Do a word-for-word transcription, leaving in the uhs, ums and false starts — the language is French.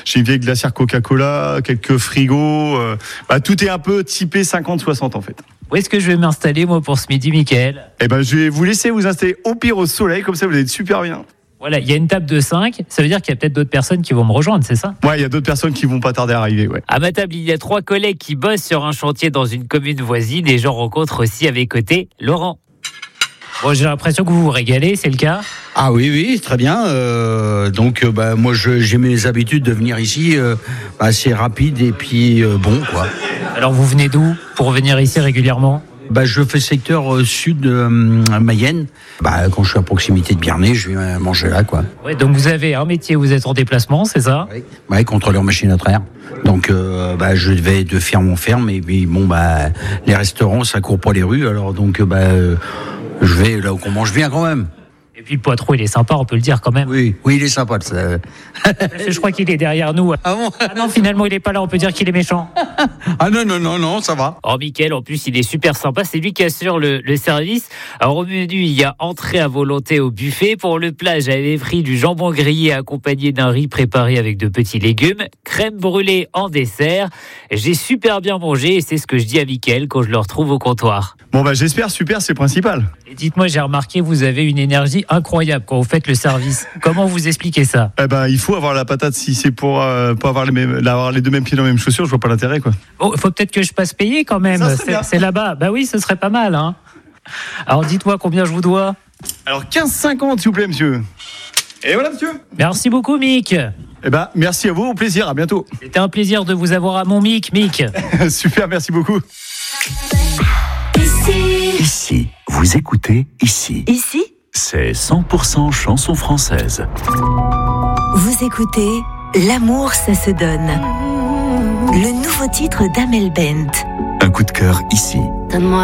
J'ai une vieille glacière Coca-Cola, quelques frigos. Euh, bah, tout est un peu typé cinquante soixante en fait. Où est-ce que je vais m'installer moi pour ce midi, Mickaël ? Eh ben, je vais vous laisser vous installer au pire au soleil, comme ça vous allez être super bien. Voilà, il y a une table de cinq, ça veut dire qu'il y a peut-être d'autres personnes qui vont me rejoindre, c'est ça ? Ouais, il y a d'autres personnes qui vont pas tarder à arriver, ouais. À ma table, il y a trois collègues qui bossent sur un chantier dans une commune voisine et j'en rencontre aussi à mes côtés Laurent. Bon, j'ai l'impression que vous vous régalez, c'est le cas ? Ah oui, oui, très bien. Euh, donc, euh, bah, moi, je, j'ai mes habitudes de venir ici euh, assez rapide et puis euh, bon, quoi. Alors, vous venez d'où pour venir ici régulièrement ? Bah, je fais secteur euh, sud de euh, Mayenne. Bah, quand je suis à proximité de Biarnay, je viens manger là, quoi. Ouais, donc vous avez un métier, vous êtes en déplacement, c'est ça ? Oui, ouais, contrôleur machine à traire. Donc, euh, bah, je vais de ferme en ferme et puis bon, bah, les restaurants, ça court pas les rues, alors donc, bah, euh, je vais là où on mange bien quand même. Et puis le poitrou, il est sympa, on peut le dire quand même. Oui, oui, il est sympa. Ça. Je crois qu'il est derrière nous. Ah bon ? Ah non, finalement, il est pas là, on peut dire qu'il est méchant. Ah non, non, non, non, ça va. Oh, Mickaël, en plus, il est super sympa. C'est lui qui assure le, le service. Alors, au menu, il y a entrée à volonté au buffet. Pour le plat, j'avais pris du jambon grillé accompagné d'un riz préparé avec de petits légumes, crème brûlée en dessert. J'ai super bien mangé et c'est ce que je dis à Mickaël quand je le retrouve au comptoir. Bon, bah, j'espère, super, c'est le principal. Et dites-moi, j'ai remarqué, vous avez une énergie incroyable quand vous faites le service. Comment vous expliquez ça ? Eh ben, il faut avoir la patate si c'est pour, euh, pour avoir, les mêmes, avoir les deux mêmes pieds dans les mêmes chaussures, je vois pas l'intérêt, quoi. Bon, il faut peut-être que je passe payer quand même. C'est, c'est là-bas. Bah oui, ce serait pas mal, hein. Alors dites-moi combien je vous dois. Alors quinze cinquante s'il vous plaît, monsieur. Et voilà, monsieur. Merci beaucoup, Mick. Eh ben, merci à vous, au plaisir, à bientôt. C'était un plaisir de vous avoir à mon Mick, Mick. Super, merci beaucoup. Ici. Ici, vous écoutez Ici. Ici, C'est cent pour cent chanson française. vous écoutez L'amour, ça se donne. Le nouveau titre d'Amel Bent. Un coup de cœur ici. Donne-moi